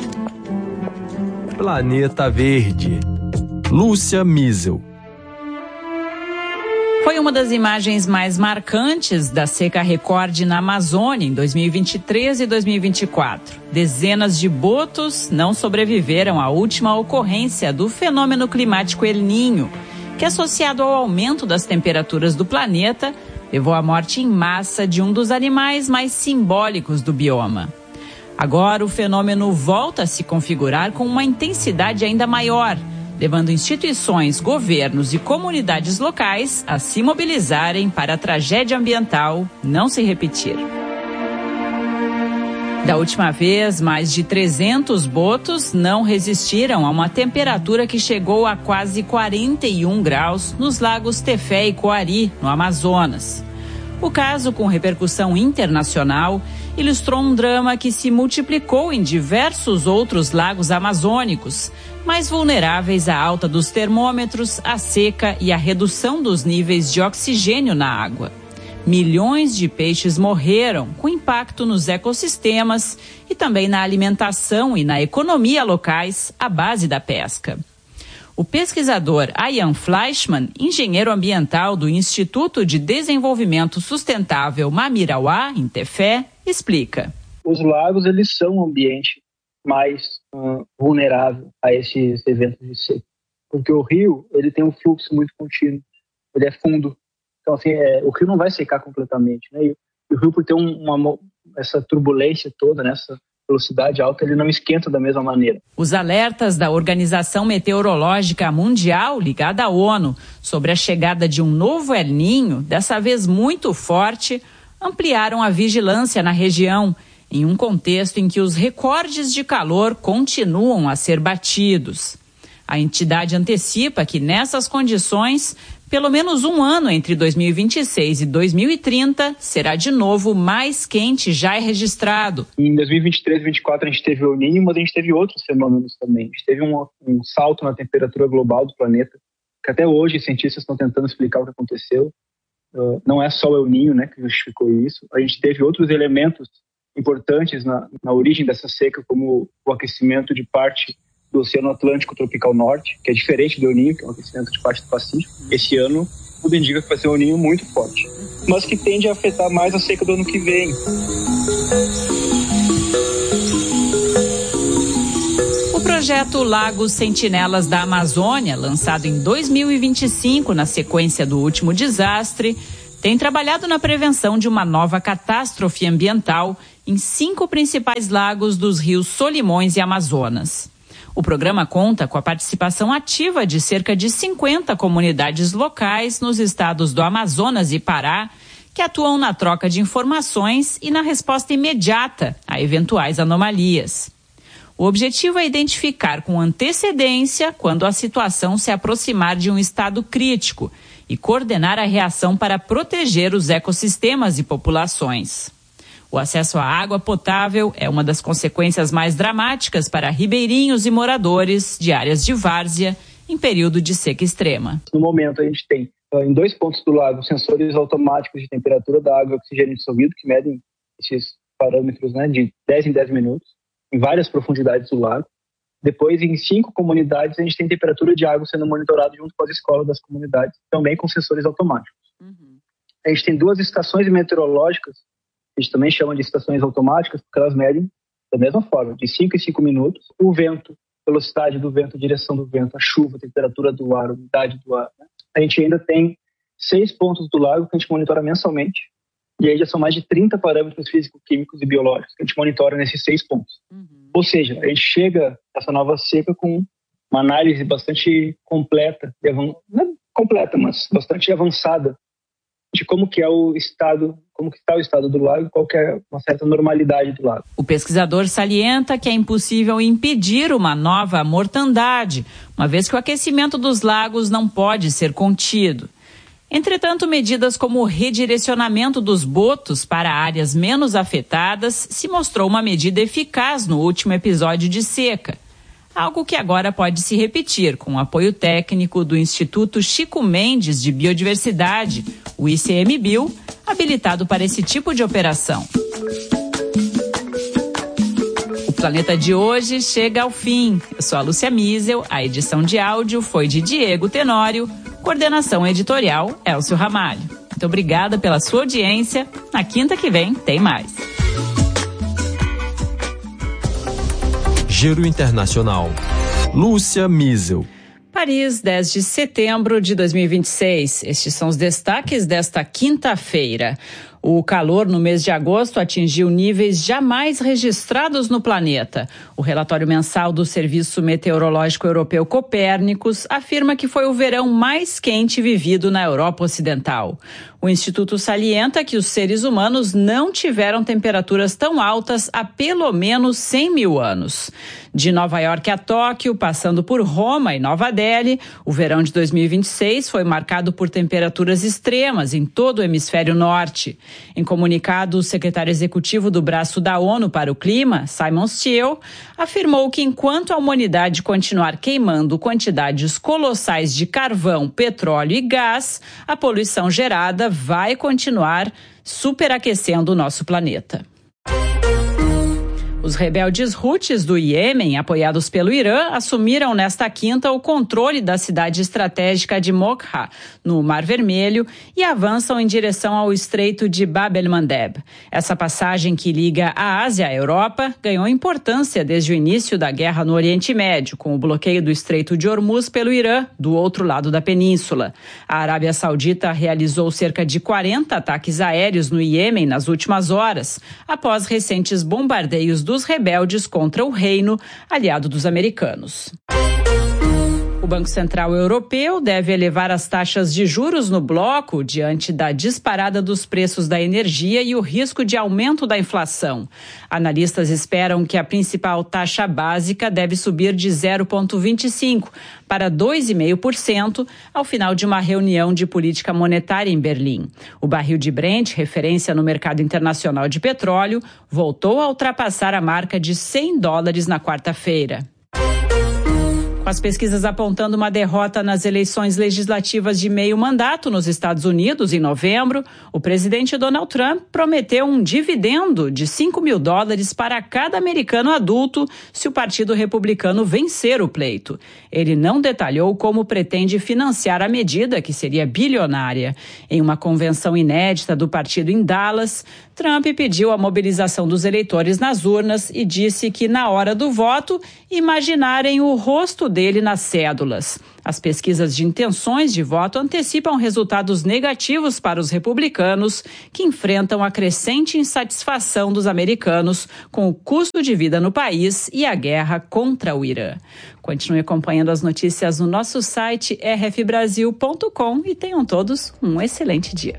Planeta Verde. Lúcia Miesel. Foi uma das imagens mais marcantes da seca recorde na Amazônia em dois mil e vinte e três e dois mil e vinte e quatro. Dezenas de botos não sobreviveram à última ocorrência do fenômeno climático El Niño, que, associado ao aumento das temperaturas do planeta, levou à morte em massa de um dos animais mais simbólicos do bioma. Agora o fenômeno volta a se configurar com uma intensidade ainda maior, levando instituições, governos e comunidades locais a se mobilizarem para a tragédia ambiental não se repetir. Da última vez, mais de trezentos botos não resistiram a uma temperatura que chegou a quase quarenta e um graus nos lagos Tefé e Coari, no Amazonas. O caso, com repercussão internacional, ilustrou um drama que se multiplicou em diversos outros lagos amazônicos, mais vulneráveis à alta dos termômetros, à seca e à redução dos níveis de oxigênio na água. Milhões de peixes morreram, com impacto nos ecossistemas e também na alimentação e na economia locais à base da pesca. O pesquisador Ian Fleischmann, engenheiro ambiental do Instituto de Desenvolvimento Sustentável Mamirauá, em Tefé, explica. Os lagos, eles são um ambiente mais uh, vulnerável a esses eventos de seca, porque o rio, ele tem um fluxo muito contínuo, ele é fundo, então assim, é, o rio não vai secar completamente, né? E, e o rio, por ter um, uma, essa turbulência toda, né? Essa velocidade alta, ele não esquenta da mesma maneira. Os alertas da Organização Meteorológica Mundial, ligada à ONU, sobre a chegada de um novo El Niño, dessa vez muito forte, ampliaram a vigilância na região, em um contexto em que os recordes de calor continuam a ser batidos. A entidade antecipa que, nessas condições, pelo menos um ano entre dois mil e vinte e seis e dois mil e trinta será de novo mais quente já é registrado. Em dois mil e vinte e três e dois mil e vinte e quatro a gente teve o El Niño, mas a gente teve outros fenômenos também. A gente teve um, um salto na temperatura global do planeta, que até hoje cientistas estão tentando explicar o que aconteceu. Uh, não é só o El Niño, né, que justificou isso. A gente teve outros elementos importantes na, na origem dessa seca, como o aquecimento de parte do Oceano Atlântico Tropical Norte, que é diferente do El Niño, que é um aquecimento de parte do Pacífico. Esse ano, tudo indica que vai ser um El Niño muito forte, mas que tende a afetar mais a seca do ano que vem. O projeto Lagos Sentinelas da Amazônia, lançado em dois mil e vinte e cinco na sequência do último desastre, tem trabalhado na prevenção de uma nova catástrofe ambiental em cinco principais lagos dos rios Solimões e Amazonas. O programa conta com a participação ativa de cerca de cinquenta comunidades locais nos estados do Amazonas e Pará, que atuam na troca de informações e na resposta imediata a eventuais anomalias. O objetivo é identificar com antecedência quando a situação se aproximar de um estado crítico e coordenar a reação para proteger os ecossistemas e populações. O acesso à água potável é uma das consequências mais dramáticas para ribeirinhos e moradores de áreas de várzea em período de seca extrema. No momento, a gente tem em dois pontos do lago sensores automáticos de temperatura da água e oxigênio dissolvido, que medem esses parâmetros, né, de dez em dez minutos, em várias profundidades do lago. Depois, em cinco comunidades, a gente tem temperatura de água sendo monitorada junto com as escolas das comunidades, também com sensores automáticos. Uhum. A gente tem duas estações meteorológicas, a gente também chama de estações automáticas, porque elas medem da mesma forma, de cinco em cinco minutos, o vento, velocidade do vento, direção do vento, a chuva, a temperatura do ar, a umidade do ar. Né? A gente ainda tem seis pontos do lago que a gente monitora mensalmente, e aí já são mais de trinta parâmetros físico-químicos e biológicos que a gente monitora nesses seis pontos. Uhum. Ou seja, a gente chega a essa nova seca com uma análise bastante completa, não é completa, mas bastante avançada, de como que é o estado, como que está o estado do lago e qual que é uma certa normalidade do lago. O pesquisador salienta que é impossível impedir uma nova mortandade, uma vez que o aquecimento dos lagos não pode ser contido. Entretanto, medidas como o redirecionamento dos botos para áreas menos afetadas se mostrou uma medida eficaz no último episódio de seca. Algo que agora pode se repetir com o apoio técnico do Instituto Chico Mendes de Biodiversidade, o I C M B I O, habilitado para esse tipo de operação. O Planeta de hoje chega ao fim. Eu sou a Lúcia Miesel, a edição de áudio foi de Diego Tenório, coordenação editorial Elcio Ramalho. Muito obrigada pela sua audiência. Na quinta que vem tem mais. Giro Internacional. Lúcia Miesel. Paris, dez de setembro de dois mil e vinte e seis. Estes são os destaques desta quinta-feira. O calor no mês de agosto atingiu níveis jamais registrados no planeta. O relatório mensal do Serviço Meteorológico Europeu Copérnicos afirma que foi o verão mais quente vivido na Europa Ocidental. O Instituto salienta que os seres humanos não tiveram temperaturas tão altas há pelo menos cem mil anos. De Nova York a Tóquio, passando por Roma e Nova Delhi, o verão de dois mil e vinte e seis foi marcado por temperaturas extremas em todo o hemisfério norte. Em comunicado, o secretário executivo do Braço da ONU para o Clima, Simon Stiell, afirmou que enquanto a humanidade continuar queimando quantidades colossais de carvão, petróleo e gás, a poluição gerada vai continuar superaquecendo o nosso planeta. Os rebeldes Houthis do Iêmen, apoiados pelo Irã, assumiram nesta quinta o controle da cidade estratégica de Mokha, no Mar Vermelho, e avançam em direção ao Estreito de Bab el-Mandeb. Essa passagem que liga a Ásia à Europa ganhou importância desde o início da guerra no Oriente Médio, com o bloqueio do Estreito de Hormuz pelo Irã, do outro lado da península. A Arábia Saudita realizou cerca de quarenta ataques aéreos no Iêmen nas últimas horas, após recentes bombardeios do dos rebeldes contra o reino, aliado dos americanos. O Banco Central Europeu deve elevar as taxas de juros no bloco diante da disparada dos preços da energia e o risco de aumento da inflação. Analistas esperam que a principal taxa básica deve subir de zero vírgula vinte e cinco para dois vírgula cinco por cento ao final de uma reunião de política monetária em Berlim. O barril de Brent, referência no mercado internacional de petróleo, voltou a ultrapassar a marca de cem dólares na quarta-feira. Com a as pesquisas apontando uma derrota nas eleições legislativas de meio mandato nos Estados Unidos em novembro, o presidente Donald Trump prometeu um dividendo de cinco mil dólares para cada americano adulto se o Partido Republicano vencer o pleito. Ele não detalhou como pretende financiar a medida, que seria bilionária. Em uma convenção inédita do partido em Dallas, Trump pediu a mobilização dos eleitores nas urnas e disse que, na hora do voto, imaginarem o rosto dele nas cédulas. As pesquisas de intenções de voto antecipam resultados negativos para os republicanos, que enfrentam a crescente insatisfação dos americanos com o custo de vida no país e a guerra contra o Irã. Continue acompanhando as notícias no nosso site r f brasil ponto com e tenham todos um excelente dia.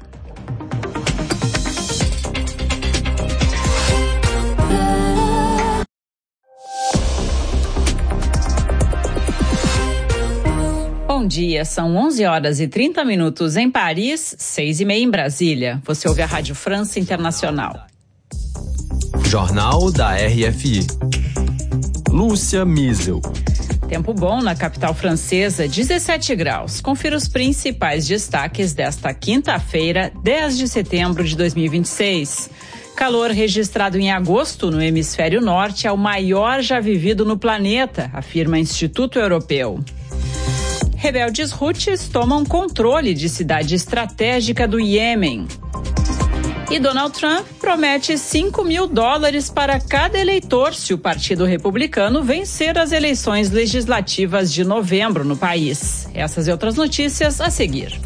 Bom dia, são onze horas e trinta minutos em Paris, seis e meia em Brasília. Você ouve a Rádio França Internacional. Jornal da R F I. Lúcia Miesel. Tempo bom na capital francesa, dezessete graus. Confira os principais destaques desta quinta-feira, dez de setembro de dois mil e vinte e seis. Calor registrado em agosto no hemisfério norte é o maior já vivido no planeta, afirma Instituto Europeu. Rebeldes Houthis tomam controle de cidade estratégica do Iêmen. E Donald Trump promete cinco mil dólares para cada eleitor se o Partido Republicano vencer as eleições legislativas de novembro no país. Essas e outras notícias a seguir.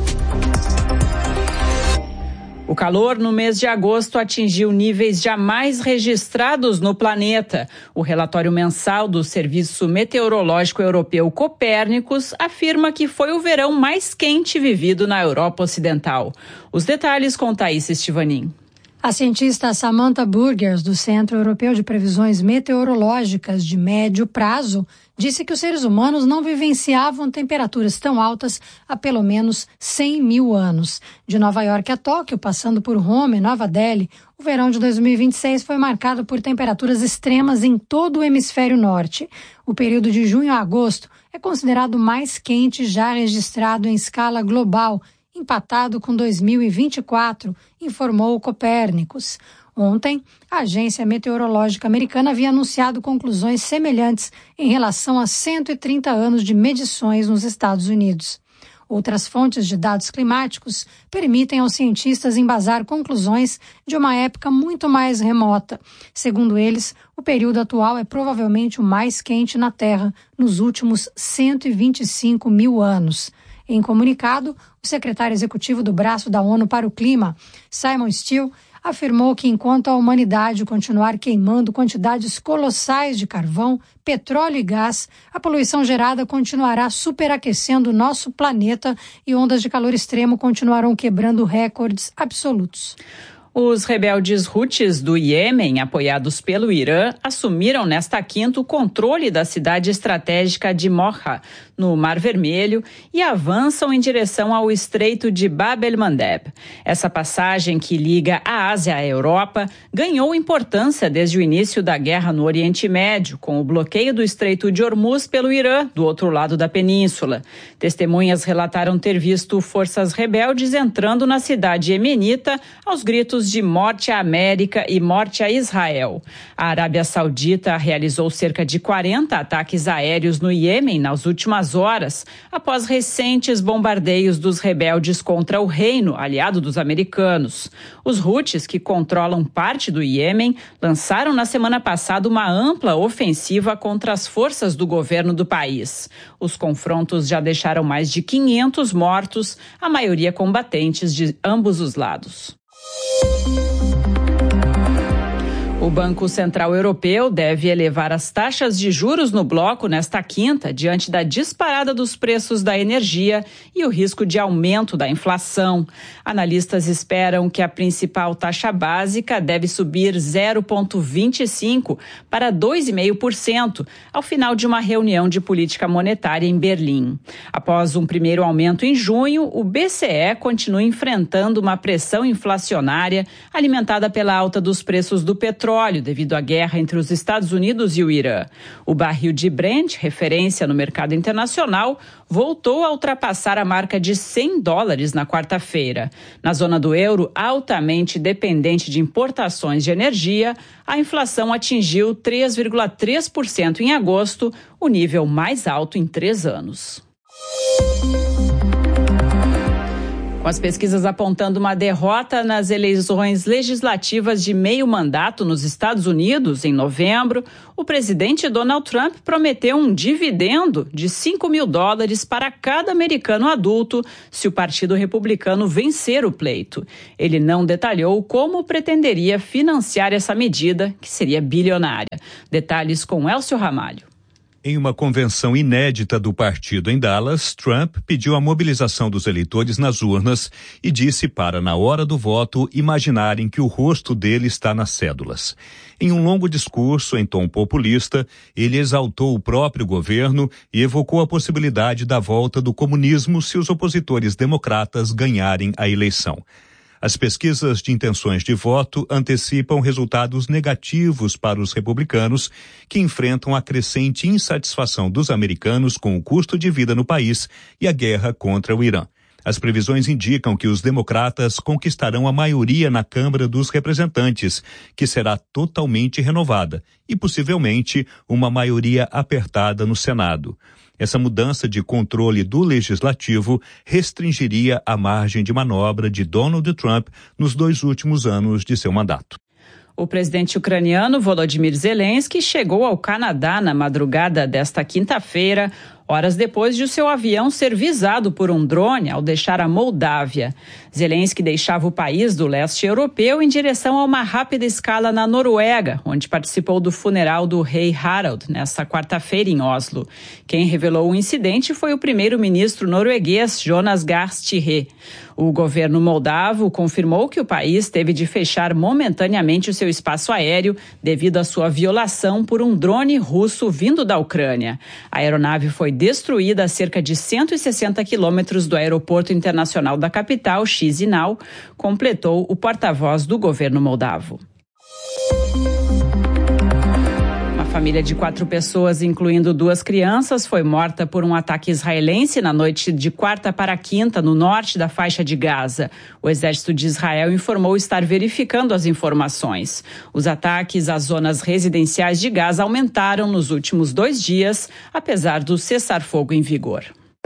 O calor no mês de agosto atingiu níveis jamais registrados no planeta. O relatório mensal do Serviço Meteorológico Europeu Copérnicos afirma que foi o verão mais quente vivido na Europa Ocidental. Os detalhes com Thaís Estivanin. A cientista Samantha Burgers, do Centro Europeu de Previsões Meteorológicas de Médio Prazo, disse que os seres humanos não vivenciavam temperaturas tão altas há pelo menos cem mil anos. De Nova York a Tóquio, passando por Roma e Nova Delhi, o verão de dois mil e vinte e seis foi marcado por temperaturas extremas em todo o hemisfério norte. O período de junho a agosto é considerado o mais quente já registrado em escala global, empatado com dois mil e vinte e quatro, informou o Copérnicos. Ontem, a Agência Meteorológica Americana havia anunciado conclusões semelhantes em relação a cento e trinta anos de medições nos Estados Unidos. Outras fontes de dados climáticos permitem aos cientistas embasar conclusões de uma época muito mais remota. Segundo eles, o período atual é provavelmente o mais quente na Terra nos últimos cento e vinte e cinco mil anos. Em comunicado, o secretário executivo do Braço da ONU para o Clima, Simon Stiell, afirmou que enquanto a humanidade continuar queimando quantidades colossais de carvão, petróleo e gás, a poluição gerada continuará superaquecendo o nosso planeta e ondas de calor extremo continuarão quebrando recordes absolutos. Os rebeldes Houthis do Iêmen, apoiados pelo Irã, assumiram nesta quinta o controle da cidade estratégica de Mocha, no Mar Vermelho, e avançam em direção ao Estreito de Bab el-Mandeb. Essa passagem que liga a Ásia à Europa ganhou importância desde o início da guerra no Oriente Médio, com o bloqueio do Estreito de Hormuz pelo Irã, do outro lado da península. Testemunhas relataram ter visto forças rebeldes entrando na cidade iemenita aos gritos de morte à América e morte a Israel. A Arábia Saudita realizou cerca de quarenta ataques aéreos no Iêmen nas últimas horas, após recentes bombardeios dos rebeldes contra o reino, aliado dos americanos. Os Houthis, que controlam parte do Iêmen, lançaram na semana passada uma ampla ofensiva contra as forças do governo do país. Os confrontos já deixaram mais de quinhentos mortos, a maioria combatentes de ambos os lados. O Banco Central Europeu deve elevar as taxas de juros no bloco nesta quinta, diante da disparada dos preços da energia e o risco de aumento da inflação. Analistas esperam que a principal taxa básica deve subir zero vírgula vinte e cinco para dois vírgula cinco por cento ao final de uma reunião de política monetária em Berlim. Após um primeiro aumento em junho, o B C E continua enfrentando uma pressão inflacionária alimentada pela alta dos preços do petróleo petróleo devido à guerra entre os Estados Unidos e o Irã. O barril de Brent, referência no mercado internacional, voltou a ultrapassar a marca de cem dólares na quarta-feira. Na zona do euro, altamente dependente de importações de energia, a inflação atingiu três vírgula três por cento em agosto, o nível mais alto em três anos. Com as pesquisas apontando uma derrota nas eleições legislativas de meio mandato nos Estados Unidos, em novembro, o presidente Donald Trump prometeu um dividendo de cinco mil dólares para cada americano adulto se o Partido Republicano vencer o pleito. Ele não detalhou como pretenderia financiar essa medida, que seria bilionária. Detalhes com Elcio Ramalho. Em uma convenção inédita do partido em Dallas, Trump pediu a mobilização dos eleitores nas urnas e disse para, na hora do voto, imaginarem que o rosto dele está nas cédulas. Em um longo discurso em tom populista, ele exaltou o próprio governo e evocou a possibilidade da volta do comunismo se os opositores democratas ganharem a eleição. As pesquisas de intenções de voto antecipam resultados negativos para os republicanos, que enfrentam a crescente insatisfação dos americanos com o custo de vida no país e a guerra contra o Irã. As previsões indicam que os democratas conquistarão a maioria na Câmara dos Representantes, que será totalmente renovada, e possivelmente uma maioria apertada no Senado. Essa mudança de controle do legislativo restringiria a margem de manobra de Donald Trump nos dois últimos anos de seu mandato. O presidente ucraniano Volodymyr Zelensky chegou ao Canadá na madrugada desta quinta-feira, horas depois de o seu avião ser visado por um drone ao deixar a Moldávia. Zelensky deixava o país do leste europeu em direção a uma rápida escala na Noruega, onde participou do funeral do rei Harald nesta quarta-feira em Oslo. Quem revelou o incidente foi o primeiro-ministro norueguês Jonas Gahr Støre. O governo moldavo confirmou que o país teve de fechar momentaneamente o seu espaço aéreo devido à sua violação por um drone russo vindo da Ucrânia. A aeronave foi destruída a cerca de cento e sessenta quilômetros do aeroporto internacional da capital, Chisinau, completou o porta-voz do governo moldavo. Uma família de quatro pessoas, incluindo duas crianças, foi morta por um ataque israelense na noite de quarta para quinta, no norte da faixa de Gaza. O exército de Israel informou estar verificando as informações. Os ataques às zonas residenciais de Gaza aumentaram nos últimos dois dias, apesar do cessar-fogo em vigor.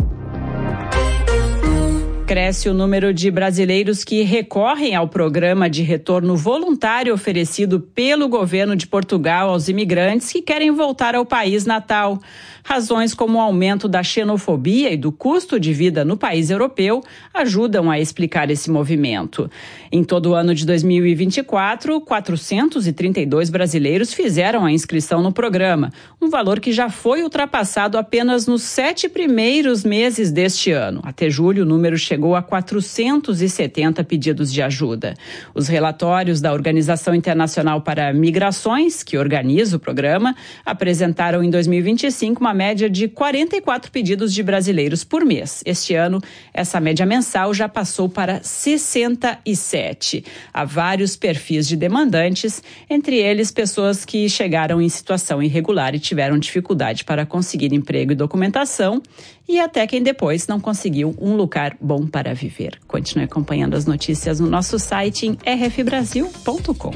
Cresce o número de brasileiros que recorrem ao programa de retorno voluntário oferecido pelo governo de Portugal aos imigrantes que querem voltar ao país natal. Razões como o aumento da xenofobia e do custo de vida no país europeu ajudam a explicar esse movimento. Em todo o ano de dois mil e vinte e quatro, quatrocentos e trinta e dois brasileiros fizeram a inscrição no programa, um valor que já foi ultrapassado apenas nos sete primeiros meses deste ano. Até julho, o número chegou a quatrocentos e setenta pedidos de ajuda. Os relatórios da Organização Internacional para Migrações, que organiza o programa, apresentaram em dois mil e vinte e cinco uma média de quarenta e quatro pedidos de brasileiros por mês. Este ano, essa média mensal já passou para sessenta e sete. Há vários perfis de demandantes, entre eles pessoas que chegaram em situação irregular e tiveram dificuldade para conseguir emprego e documentação, e até quem depois não conseguiu um lugar bom para viver. Continue acompanhando as notícias no nosso site em r f brasil ponto com.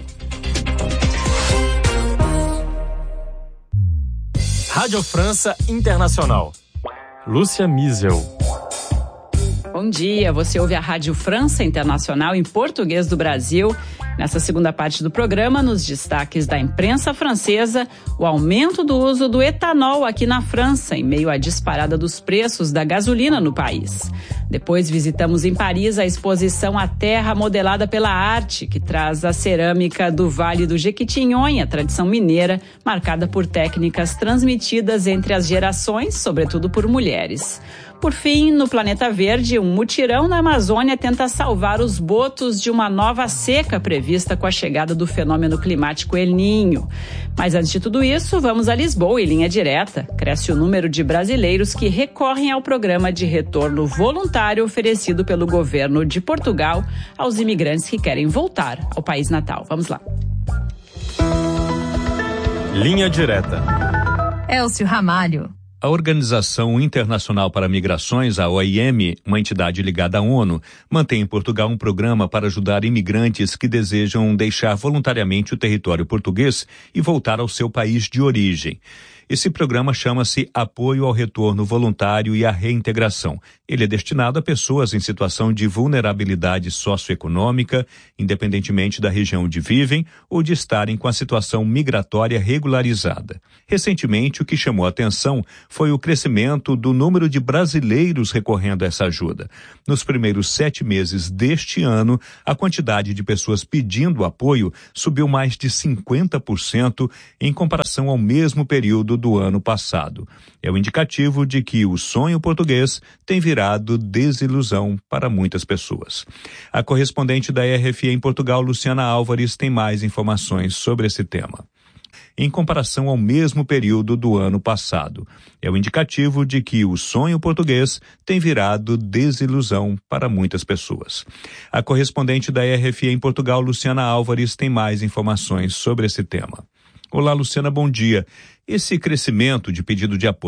Rádio França Internacional. Lúcia Miesel. Bom dia, você ouve a Rádio França Internacional em português do Brasil. Nessa segunda parte do programa, nos destaques da imprensa francesa, o aumento do uso do etanol aqui na França, em meio à disparada dos preços da gasolina no país. Depois visitamos em Paris a exposição A Terra Modelada pela Arte, que traz a cerâmica do Vale do Jequitinhonha, tradição mineira, marcada por técnicas transmitidas entre as gerações, sobretudo por mulheres. Por fim, no Planeta Verde, um mutirão na Amazônia tenta salvar os botos de uma nova seca prevista com a chegada do fenômeno climático El Niño. Mas antes de tudo isso, vamos a Lisboa, em linha direta. Cresce o número de brasileiros que recorrem ao programa de retorno voluntário oferecido pelo governo de Portugal aos imigrantes que querem voltar ao país natal. Vamos lá. Linha Direta. Elcio Ramalho. A Organização Internacional para Migrações, a O I M, uma entidade ligada à ONU, mantém em Portugal um programa para ajudar imigrantes que desejam deixar voluntariamente o território português e voltar ao seu país de origem. Esse programa chama-se Apoio ao Retorno Voluntário e à Reintegração. Ele é destinado a pessoas em situação de vulnerabilidade socioeconômica, independentemente da região onde vivem ou de estarem com a situação migratória regularizada. Recentemente, o que chamou a atenção foi o crescimento do número de brasileiros recorrendo a essa ajuda. Nos primeiros sete meses deste ano, a quantidade de pessoas pedindo apoio subiu mais de cinquenta por cento em comparação ao mesmo período do ano passado. É o indicativo de que o sonho português tem virado desilusão para muitas pessoas. A correspondente da R F I em Portugal, Luciana Álvares, tem mais informações sobre esse tema. Em comparação ao mesmo período do ano passado. É o indicativo de que o sonho português tem virado desilusão para muitas pessoas. A correspondente da R F I em Portugal, Luciana Álvares, tem mais informações sobre esse tema. Olá, Luciana, bom dia. Esse crescimento de pedido de apoio